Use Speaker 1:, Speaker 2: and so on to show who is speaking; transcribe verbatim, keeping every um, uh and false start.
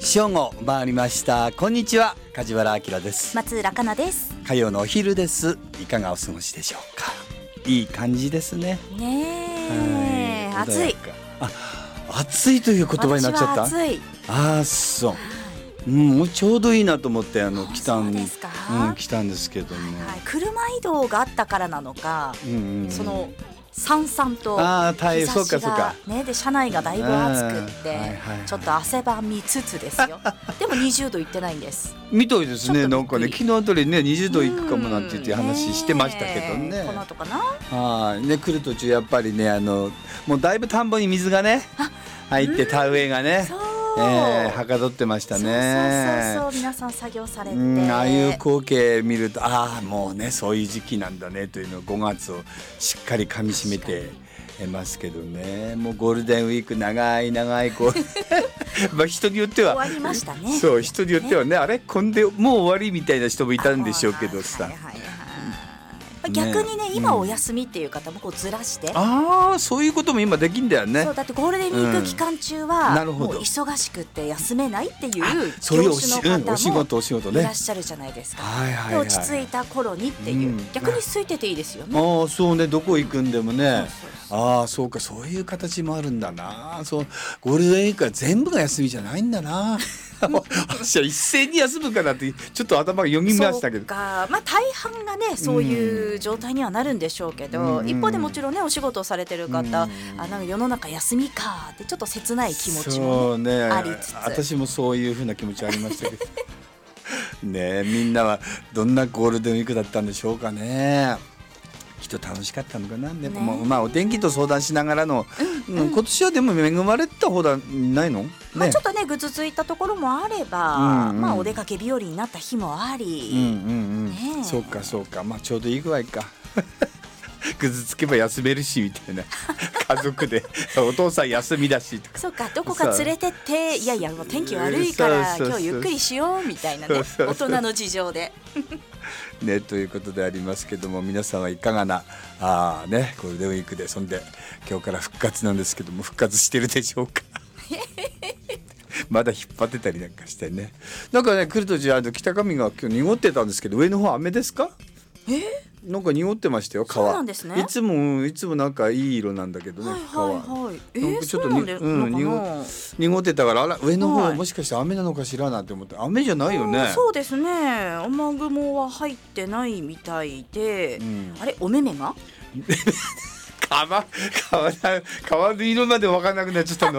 Speaker 1: 正午回りました。こんにちは、梶原明です。
Speaker 2: 松浦香奈です。
Speaker 1: 火曜のお昼です。いかがお過ごしでしょうか。いい感じですね。
Speaker 2: ねえ、はい、暑い。
Speaker 1: あ、暑いという言葉になっちゃった。
Speaker 2: 私は暑い。
Speaker 1: ああ、そう、うん、もうちょうどいいなと思ってあの来たんで、
Speaker 2: うん、
Speaker 1: 来たんですけども、
Speaker 2: はい、車移動があったからなのか、うんうんうん、そのさんさんと日差しがね、で車内がだいぶ暑くって、はいはいはい、ちょっと汗ばみつつですよ。でもにじゅうどいってないんです。
Speaker 1: みたいですね。なんかね、昨日あたりねにじゅうどいくかもなんて言って話してましたけどね。
Speaker 2: この後かな。
Speaker 1: はいね、来る途中やっぱりね、あのもうだいぶ田んぼに水がね入って田植えがね、えー、はかどってましたね。
Speaker 2: そうそうそうそう、皆さん作業されて、
Speaker 1: うん、ああいう光景見ると、ああもうねそういう時期なんだねというのをごがつをしっかりかみしめてますけどね。もうゴールデンウィーク長い長いこうまあ人によっては
Speaker 2: 終わりましたね。
Speaker 1: そう、人によってはね、あれこんでもう終わりみたいな人もいたんでしょうけどさ、
Speaker 2: 逆にね、今お休みっていう方もこうずらして、
Speaker 1: ああそういうことも今できんだよね。
Speaker 2: そうだってゴールデンウィーク期間中はもう忙しくて休めないっていう業種の方も
Speaker 1: お仕事お仕事ね
Speaker 2: いらっしゃるじゃないですか。で落ち着いた頃にっていう、逆に空いてていいですよね。
Speaker 1: ああそうね、どこ行くんでもね。ああそうか、そういう形もあるんだな。そうゴールデンウィークは全部が休みじゃないんだな。私は一斉に休むかなってちょっと頭がよぎりましたけど、
Speaker 2: そうか、まあ、大半がねそういう状態にはなるんでしょうけど、うん、一方でもちろんねお仕事をされてる方、うん、あなんか世の中休みかってちょっと切ない気持ちも、ね、ありつつ、
Speaker 1: 私もそういうふうな気持ちありましたけどね、みんなはどんなゴールデンウィークだったんでしょうかね。きっと楽しかったのかな、ね、まあ、まあお天気と相談しながらの、うんうん、今年はでも恵まれた方だないの、ね、
Speaker 2: まあ、ちょっとねぐずついたところもあれば、うんうん、まあ、お出かけ日和になった日もあり、うんうん
Speaker 1: うんね、そうかそうか、まあ、ちょうどいい具合かぐずつけば休めるしみたいな家族でお父さん休みだしとか、
Speaker 2: そうか、どこか連れてっていやいやもう天気悪いから今日ゆっくりしようみたいなね、大人の事情で
Speaker 1: ね、ということでありますけども、皆さんはいかがなあ、ね、ゴールデンウィークで、そんで今日から復活なんですけども、復活してるでしょうかまだ引っ張ってたりなんかしてね。なんかね、来る途中あの北上が今日濁ってたんですけど、上の方雨ですか？
Speaker 2: え
Speaker 1: なんか濁ってましたよ、川。
Speaker 2: そうなんですね。
Speaker 1: いつもいつもなんかいい色なんだけどね、
Speaker 2: はいはい
Speaker 1: 川。
Speaker 2: はい、えー、
Speaker 1: なんかちょっとに、うん、濁, 濁ってたから、あら上の方、はい、もしかして雨なのかしらなんて思って、雨じゃないよね。
Speaker 2: そうですね、雨雲は入ってないみたいで、うん、あれお目目が川川川の色まで分からなくなっちゃったの